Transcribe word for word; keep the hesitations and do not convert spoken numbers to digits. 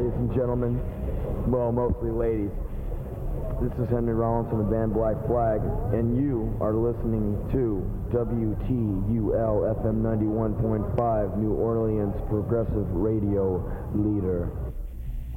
ladies and gentlemen. Well, mostly ladies. This is Henry Rollins from the band Black Flag, and you are listening to W T U L F M ninety-one point five, New Orleans Progressive Radio Leader.